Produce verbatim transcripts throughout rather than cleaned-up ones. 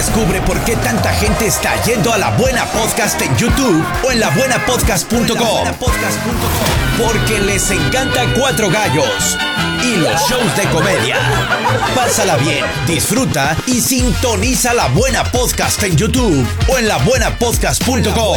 Descubre por qué tanta gente está yendo a La Buena Podcast en YouTube o en la buena podcast punto com. Porque les encanta Cuatro Gallos y los shows de comedia. Pásala bien, disfruta y sintoniza La Buena Podcast en YouTube o en la buena podcast punto com.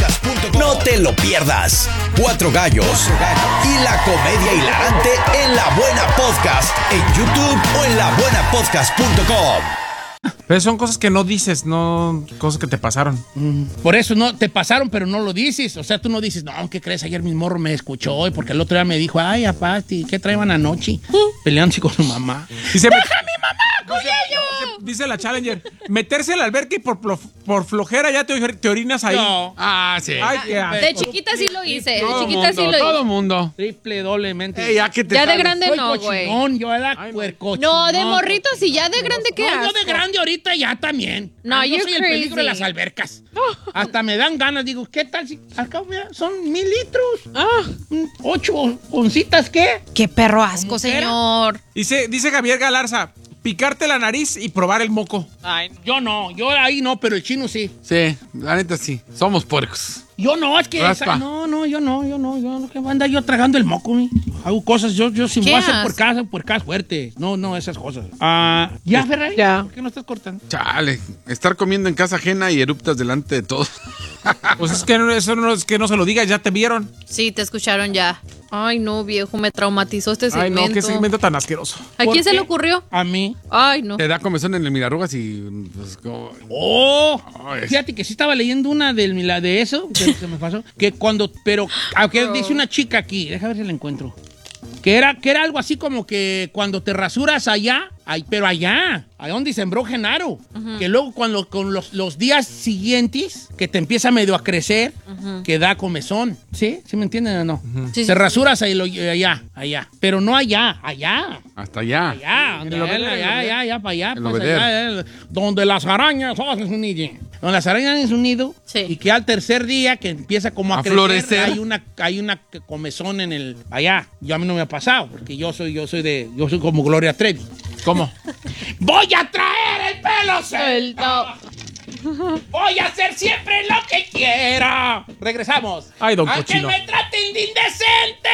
No te lo pierdas. Cuatro Gallos y la comedia hilarante en La Buena Podcast en YouTube o en la buena podcast punto com. Pero son cosas que no dices, no cosas que te pasaron. Mm, por eso no te pasaron, pero no lo dices. O sea, tú no dices, no, ¿qué crees? Ayer mi morro me escuchó y porque el otro día me dijo, ay, apá, ¿qué traían anoche? Peleándose con su mamá. Dice, ¡deja a mi mamá con dice, ellos! Dice la Challenger, meterse en la alberca y por, por flojera ya te, te orinas ahí. No. Ah, sí. Ay, qué asco. De chiquita sí lo hice. De Todo chiquita mundo, sí lo todo hice. mundo. Triple, doblemente. Ey, ya que te Ya de sales. grande Soy no, güey. cochinón, yo era puercochón. No, de morrito sí, ya de grande qué No, yo de asco. grande ahorita ya también. No, Ah, yo you're soy el peligro de crazy. las albercas. Hasta me dan ganas, digo, ¿qué tal si acá mira, son mil litros? Ah, Mm, ¿Ocho oncitas qué? qué perro asco, ¿Cómo que era? señor. Dice, dice Javier Galarza, picarte la nariz y probar el moco. Ay, no. Yo no, yo ahí no, pero el chino sí. Sí, la neta sí. Somos puercos. Yo no, es que Raspa. esa- no, no, yo no, yo no, yo no, que anda yo tragando el moco, mi. Hago cosas, yo, yo si me ¿Qué voy a hacer haces? por casa, por casa fuerte. No, no, esas cosas. Ah, ¿ya, Ferrari? Ya. ¿Por qué no estás cortando? Chale, estar comiendo en casa ajena y eruptas delante de todos. Pues es que no- eso no es que no se lo digas, ya te vieron. Sí, te escucharon ya. Ay, no, viejo, me traumatizó este Ay, segmento. no, qué segmento tan asqueroso. ¿A ¿Por quién se qué? le ocurrió? A mí. Ay, no. Te da comezón en el mirarrugas y pues como... Oh, Ay. fíjate que sí estaba leyendo una de, la de eso, que se me pasó, que cuando, pero, aunque dice una chica aquí, déjame ver si la encuentro, que era, que era algo así como que cuando te rasuras allá, ay, pero allá, allá donde sembró Genaro, que luego cuando con los, los días siguientes, que te empieza medio a crecer, que da comezón, ¿sí? ¿Sí me entienden o no? Sí, te sí, rasuras ahí, lo- allá, allá, pero no allá, allá. Hasta allá. Allá, donde, En el Obeder, allá, en el allá, Obeder. allá, para allá, El pues, Obeder. allá, eh, donde las arañas hacen su nido. Donde las arañas hacen su nido, Sí. y que al tercer día que empieza como a, A crecer, florecer. hay una, hay una comezón en el allá. Yo a mí no me ha pasado, porque yo soy, yo soy de, yo soy como Gloria Trevi. ¿Cómo? Voy a traer el pelo suelto. Suelto. Voy a hacer siempre lo que quiera. Regresamos. Ay, don Aunque Cochino. me traten de indecente.